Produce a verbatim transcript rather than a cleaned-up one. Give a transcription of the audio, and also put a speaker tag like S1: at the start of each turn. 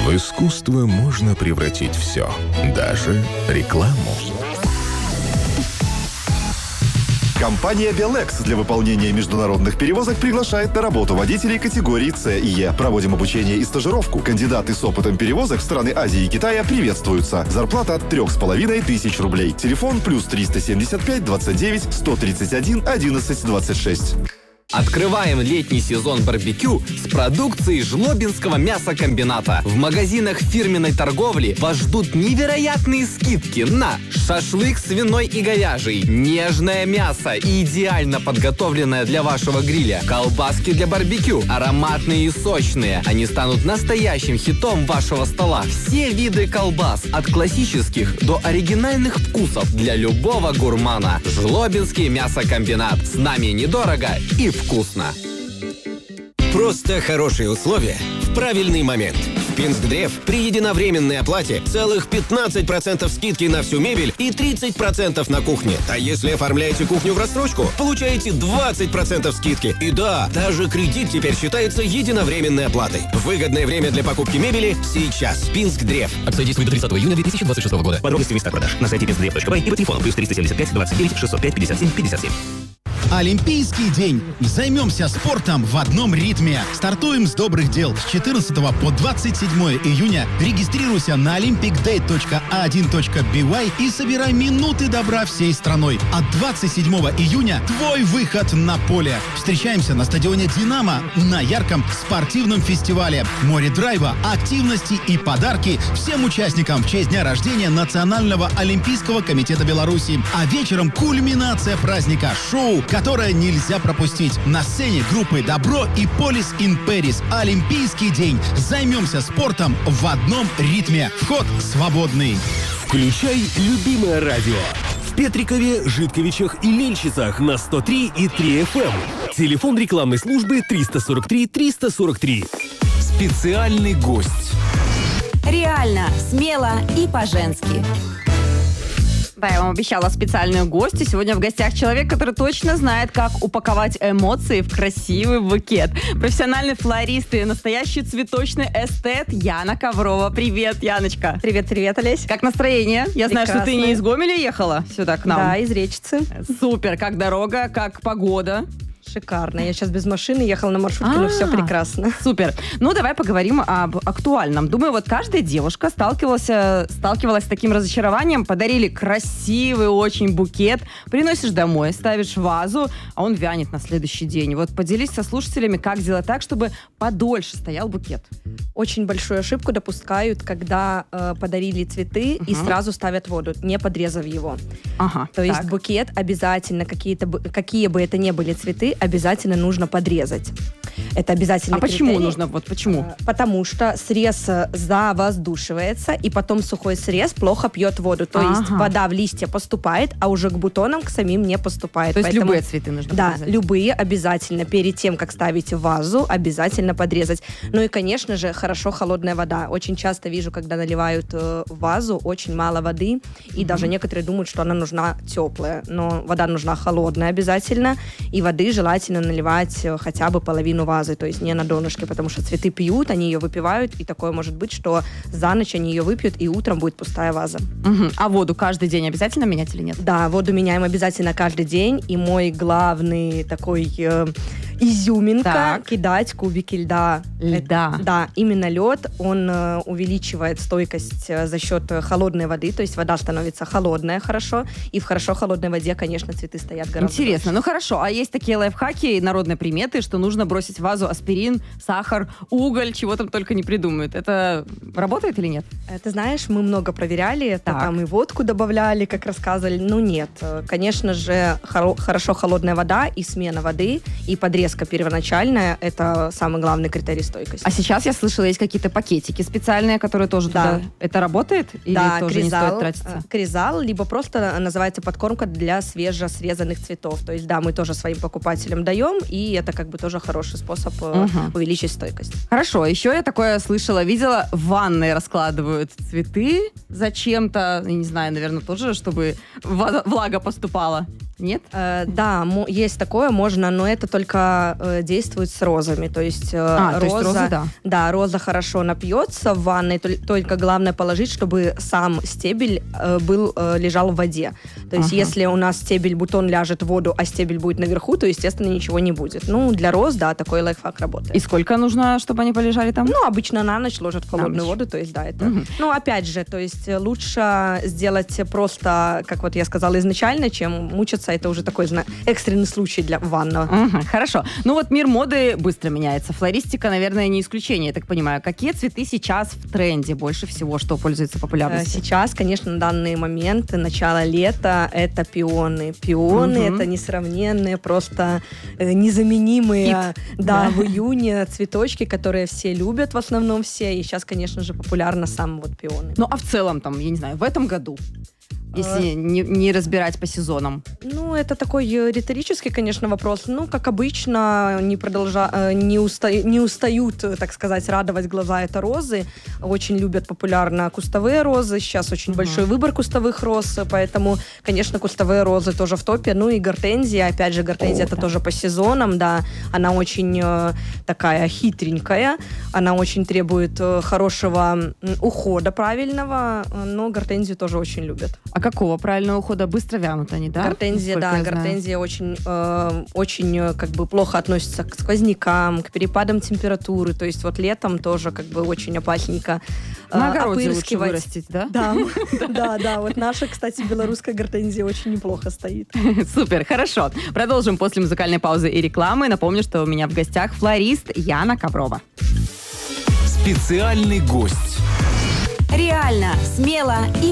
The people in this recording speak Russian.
S1: В искусство можно превратить все, даже рекламу.
S2: Компания Белекс для выполнения международных перевозок приглашает на работу водителей категории С и Е. Проводим обучение и стажировку. Кандидаты с опытом перевозок в страны Азии и Китая приветствуются. Зарплата от трех с половиной тысяч рублей. Телефон плюс триста семьдесят пять двадцать девять сто тридцать один одиннадцать двадцать шесть.
S3: Открываем летний сезон барбекю с продукцией Жлобинского мясокомбината. В магазинах фирменной торговли вас ждут невероятные скидки на шашлык свиной и говяжий, нежное мясо, идеально подготовленное для вашего гриля, колбаски для барбекю, ароматные и сочные. Они станут настоящим хитом вашего стола. Все виды колбас, от классических до оригинальных вкусов для любого гурмана. Жлобинский мясокомбинат. С нами недорого и вкусно.
S4: Просто хорошие условия в правильный момент. В Пинскдрев при единовременной оплате целых пятнадцать процентов скидки на всю мебель и тридцать процентов на кухне. А если оформляете кухню в рассрочку, получаете двадцать процентов скидки. И да, даже кредит теперь считается единовременной оплатой. Выгодное время для покупки мебели сейчас. Пинскдрев.
S5: Акция действует до тридцатого июня две тысячи двадцать шестого года.
S6: Подробности в местах продаж на сайте пинскдрев точка бай и по телефону плюс триста семьдесят пять двадцать девять шестьсот пять пятьдесят семь пятьдесят семь.
S7: Олимпийский день. Займемся спортом в одном ритме. Стартуем с добрых дел. С четырнадцатого по двадцать седьмое июня регистрируйся на олимпик дэй точка а один точка би уай и собирай минуты добра всей страной. От двадцать седьмого июня твой выход на поле. Встречаемся на стадионе «Динамо» на ярком спортивном фестивале. Море драйва, активности и подарки всем участникам в честь дня рождения Национального олимпийского комитета Беларуси. А вечером кульминация праздника – шоу, которое нельзя пропустить. На сцене группы «Добро» и «Полис ин Пэрис». Олимпийский день. Займемся спортом в одном ритме. Вход свободный.
S8: Включай любимое радио. В Петрикове, Житковичах и Мельчицах на сто три и три эф эм. Телефон рекламной службы триста сорок три триста сорок три.
S3: Специальный гость.
S9: Реально, смело и по-женски. Да, я вам обещала специальную гостью. Сегодня в гостях человек, который точно знает, как упаковать эмоции в красивый букет. Профессиональный флорист и настоящий цветочный эстет Яна Коврова. Привет, Яночка.
S10: Привет-привет, Олесь.
S9: Как настроение? Я
S10: Прекрасно.
S9: знаю, что ты не из Гомеля ехала сюда к нам.
S10: Да, из Речицы.
S9: Супер. Как дорога, как погода?
S10: Шикарно. Я сейчас без машины ехала на маршрутке, но все прекрасно.
S9: Супер. Ну, давай поговорим об актуальном. Думаю, вот каждая девушка сталкивалась, сталкивалась с таким разочарованием. Подарили красивый очень букет, приносишь домой, ставишь в вазу, а он вянет на следующий день. Вот поделись со слушателями, как сделать так, чтобы подольше стоял букет.
S10: Очень большую ошибку допускают, когда э, подарили цветы uh-huh. и сразу ставят воду, не подрезав его.
S9: Ага,
S10: То
S9: так.
S10: есть букет обязательно, какие-то, какие бы это ни были цветы, обязательно нужно подрезать. Это обязательно.
S9: А почему
S10: критерий.
S9: нужно? Вот почему?
S10: Потому что срез завоздушивается, и потом сухой срез плохо пьет воду. То ага. есть вода в листья поступает, а уже к бутонам, к самим не поступает.
S9: То есть
S10: Поэтому,
S9: любые цветы нужно
S10: да,
S9: подрезать?
S10: Да, любые обязательно. Перед тем, как ставить в вазу, обязательно подрезать. Ну и, конечно же, хорошо холодная вода. Очень часто вижу, когда наливают э, в вазу, очень мало воды, и mm-hmm. даже некоторые думают, что она нужна теплая. Но вода нужна холодная обязательно, и воды желательно наливать хотя бы половину вазы, то есть не на донышке, потому что цветы пьют, они ее выпивают, и такое может быть, что за ночь они ее выпьют, и утром будет пустая ваза.
S9: Угу. А воду каждый день обязательно менять или нет?
S10: Да, воду меняем обязательно каждый день, и мой главный такой э, изюминка
S9: так.
S10: кидать кубики льда.
S9: Льда.
S10: Это, да, именно лед, он э, увеличивает стойкость э, за счет холодной воды, то есть вода становится холодная хорошо, и в хорошо холодной воде, конечно, цветы стоят гораздо
S9: Интересно,
S10: дольше.
S9: Ну хорошо, а есть такие лайфхаки, народные приметы, что нужно бросить в вазу аспирин, сахар, уголь, чего там только не придумают. Это работает или нет?
S10: Ты знаешь, мы много проверяли, это там и водку добавляли, как рассказывали, но нет. Конечно же, хоро- хорошо холодная вода и смена воды, и подрезка первоначальная, это самый главный критерий стойкости.
S9: А сейчас я слышала, есть какие-то пакетики специальные, которые тоже
S10: да.
S9: туда... Это работает? Или
S10: да,
S9: тоже
S10: кризал,
S9: не стоит тратиться?
S10: Кризал, либо просто называется подкормка для свежесрезанных цветов. То есть, да, мы тоже своим покупателям даем, и это как бы тоже хороший способ угу. увеличить стойкость.
S9: Хорошо, еще я такое слышала, видела, в ванной раскладывают цветы зачем-то, я не знаю, наверное, тоже, чтобы влага поступала. Нет?
S10: Э, да, мо- есть такое, можно, но это только э, действует с розами. То есть, э,
S9: А, то
S10: роза,
S9: есть розы, да.
S10: да, роза хорошо напьется в ванной, тол- только главное положить, чтобы сам стебель э, был, э, лежал в воде. То есть,
S9: Ага.
S10: если у нас стебель, бутон ляжет в воду, а стебель будет наверху, то, естественно, ничего не будет. Ну, для роз, да, такой лайфхак работает.
S9: И сколько нужно, чтобы они полежали там?
S10: Ну, обычно на ночь ложат в холодную
S9: ночь.
S10: воду, то есть, да, это...
S9: Мгм.
S10: Ну, опять же, то есть, э, лучше сделать просто, как вот я сказала изначально, чем мучиться, это уже такой, зна- экстренный случай для ванны.
S9: Мгм, хорошо. Ну вот мир моды быстро меняется. Флористика, наверное, не исключение, я так понимаю. Какие цветы сейчас в тренде больше всего, что пользуется
S10: Э,
S9: популярностью?
S10: Сейчас, конечно, на данный момент, начало лета, это пионы. Пионы
S9: Мгм.
S10: это несравненные, просто э, незаменимые,
S9: Хит.
S10: да,
S9: Да.
S10: в июне цветочки, которые все любят, в основном все. И сейчас, конечно же, популярно сам вот пионы.
S9: Ну а в целом, там, я не знаю, в этом году, если не, не разбирать по сезонам.
S10: Ну, это такой э, риторический, конечно, вопрос. Ну, как обычно, не, продолжа... э, не, уста... не устают, э, так сказать, радовать глаза это розы. Очень любят популярно кустовые розы. Сейчас очень
S9: Мгм.
S10: большой выбор кустовых роз, поэтому, конечно, кустовые розы тоже в топе. Ну и гортензия, опять же, гортензия
S9: О,
S10: это
S9: да.
S10: тоже по сезонам, да. Она очень э, такая хитренькая, она очень требует э, хорошего м, ухода правильного, э, но гортензию тоже очень любят.
S9: А какого правильного ухода? Быстро вянут они, да?
S10: Гортензия,
S9: Насколько
S10: да,
S9: я знаю.
S10: гортензия очень, э, очень э, как бы плохо относится к сквознякам, к перепадам температуры. То есть вот летом тоже как бы очень опасненько э,
S9: На огороде лучше
S10: опырскивать.
S9: вырастить, да?
S10: Да, да, да. Вот наша, кстати, белорусская гортензия очень неплохо стоит.
S9: Супер, хорошо. Продолжим после музыкальной паузы и рекламы. Напомню, что у меня в гостях флорист Яна Коврова.
S1: Специальный гость.
S9: Реально, смело и